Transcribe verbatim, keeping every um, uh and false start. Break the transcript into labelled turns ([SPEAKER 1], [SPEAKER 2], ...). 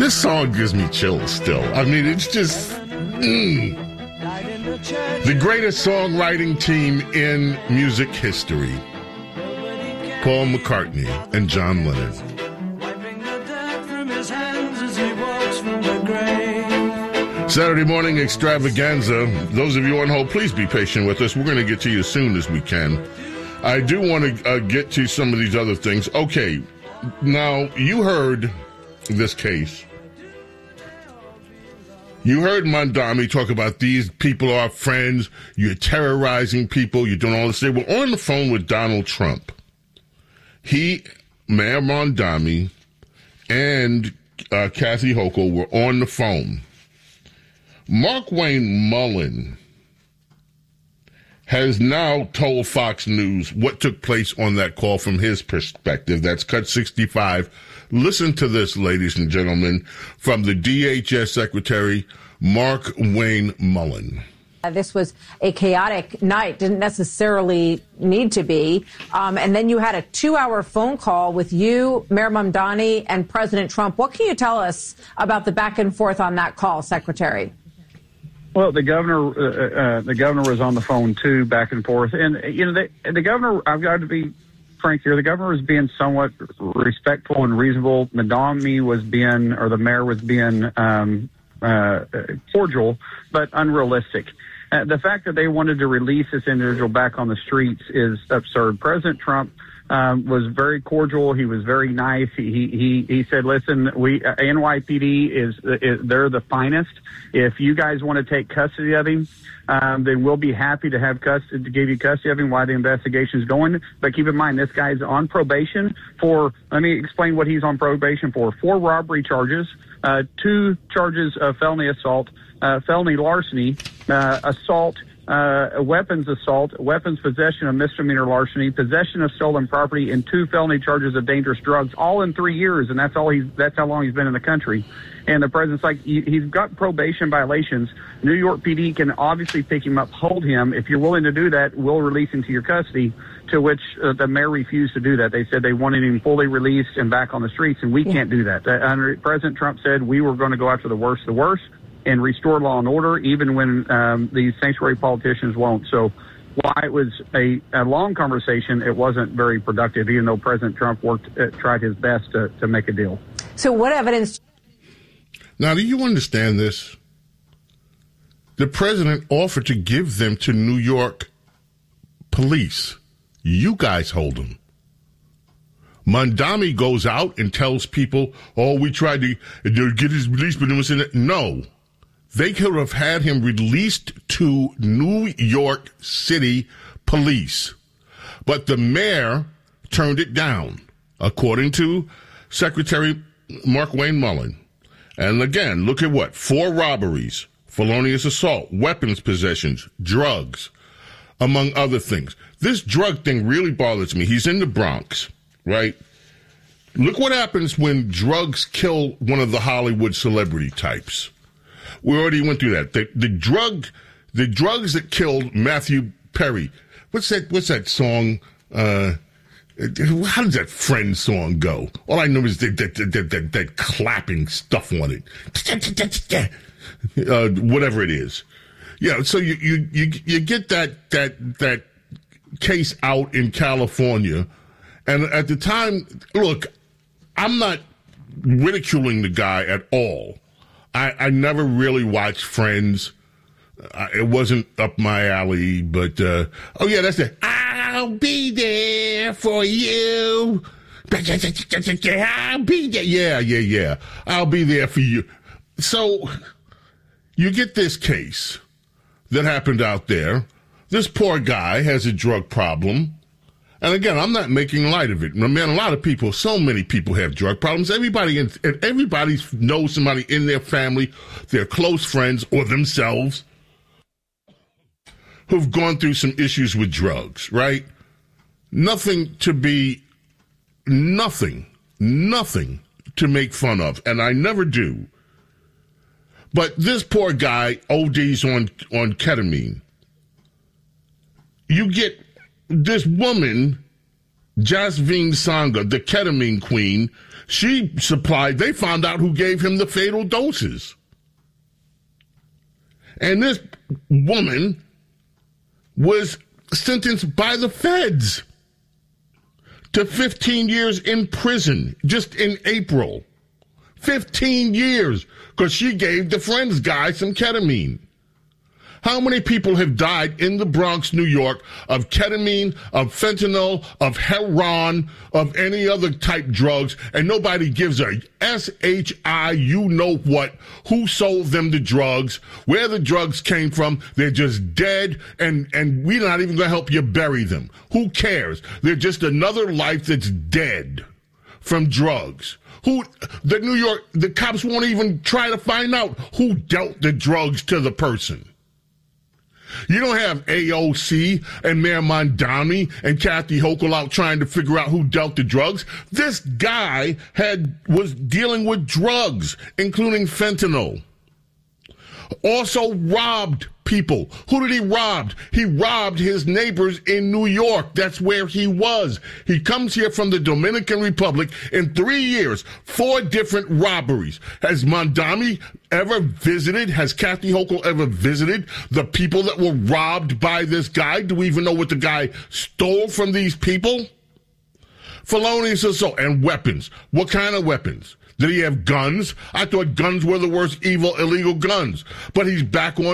[SPEAKER 1] This song gives me chills still. I mean, it's just mm, the greatest songwriting team in music history. Paul McCartney and John Lennon. Saturday morning extravaganza. Those of you on hold, please be patient with us. We're going to get to you as soon as we can. I do want to uh, get to some of these other things. Okay, now you heard this case. You heard Mondami talk about these people are friends, you're terrorizing people, you're doing all this. They were on the phone with Donald Trump. He, Mayor Mondami, and uh, Kathy Hochul were on the phone. Mark Wayne Mullen has now told Fox News what took place on that call from his perspective. That's Cut sixty-five. Listen to this, ladies and gentlemen, from the D H S Secretary, Mark Wayne Mullen.
[SPEAKER 2] Uh, this was a chaotic night, didn't necessarily need to be. Um, and then you had a two-hour phone call with you, Mayor Mamdani, and President Trump. What can you tell us about the back and forth on that call, Secretary?
[SPEAKER 3] Well, the governor, uh, uh, the governor was on the phone too, back and forth, and you know, the, the governor. I've got to be frank here. The governor was being somewhat respectful and reasonable. Madami was being, or the mayor was being um, uh, cordial, but unrealistic. Uh, the fact that they wanted to release this individual back on the streets is absurd. President Trump um, was very cordial. He was very nice. He he he said, "Listen, we uh, N Y P D is, is they're the finest. If you guys want to take custody of him, um, then we'll be happy to have custody to give you custody of him while the investigation is going. But keep in mind, this guy's on probation for. Let me explain what he's on probation for: four robbery charges, uh, two charges of felony assault." Uh, felony larceny, uh, assault, uh, weapons assault, weapons possession of misdemeanor larceny, possession of stolen property, and two felony charges of dangerous drugs, all in three years, and that's all he's. That's how long he's been in the country. And the president's like, he, he's got probation violations. New York P D can obviously pick him up, hold him. If you're willing to do that, we'll release him to your custody. To which uh, the mayor refused to do that. They said they wanted him fully released and back on the streets, and we yeah. can't do that. Uh, President Trump said we were going to go after the worst, the worst. And restore law and order, even when um, these sanctuary politicians won't. So while it was a, a long conversation, it wasn't very productive, even though President Trump worked, uh, tried his best to, to make a deal.
[SPEAKER 2] So what evidence?
[SPEAKER 1] Now, do you understand this? The president offered to give them to New York police. You guys hold them. Mondami goes out and tells people, oh, we tried to get his release, but it was in it. No. They could have had him released to New York City police. But the mayor turned it down, according to Secretary Mark Wayne Mullen. And again, look at what? Four robberies, felonious assault, weapons possessions, drugs, among other things. This drug thing really bothers me. He's in the Bronx, right? Look what happens when drugs kill one of the Hollywood celebrity types. We already went through that. The, the drug, the drugs that killed Matthew Perry. What's that? What's that song? Uh, how does that Friends song go? All I know is that that that, that, that clapping stuff on it. Uh, whatever it is. Yeah. So you you you you get that that that case out in California, and at the time, look, I'm not ridiculing the guy at all. I, I never really watched Friends. Uh, it wasn't up my alley, but, uh, oh yeah, that's it. I'll be there for you. I'll be there. Yeah, yeah, yeah. I'll be there for you. So you get this case that happened out there. This poor guy has a drug problem. And again, I'm not making light of it. Man, a lot of people, so many people have drug problems. Everybody, in, everybody knows somebody in their family, their close friends, or themselves who've gone through some issues with drugs, right? Nothing to be, nothing, nothing to make fun of. And I never do. But this poor guy O Ds on, on ketamine. You get this woman Jasveen Sangha, the ketamine queen, she supplied, they found out who gave him the fatal doses. And this woman was sentenced by the feds to fifteen years in prison just in April. fifteen years because she gave the Friends guy some ketamine. How many people have died in the Bronx, New York, of ketamine, of fentanyl, of heroin, of any other type drugs, and nobody gives a S H I, you know what, who sold them the drugs, where the drugs came from. They're just dead, and, and we're not even going to help you bury them. Who cares? They're just another life that's dead from drugs. Who, the New York, the cops won't even try to find out who dealt the drugs to the person. You don't have A O C and Mayor Mamdani and Kathy Hochul out trying to figure out who dealt the drugs. This guy had was dealing with drugs, including fentanyl. Also robbed people. Who did he rob? He robbed his neighbors in New York. That's where he was. He comes here from the Dominican Republic in three years, four different robberies. Has Mamdani ever visited? Has Kathy Hochul ever visited the people that were robbed by this guy? Do we even know what the guy stole from these people? Felonious assault and weapons. What kind of weapons? Did he have guns? I thought guns were the worst evil illegal guns. But he's back on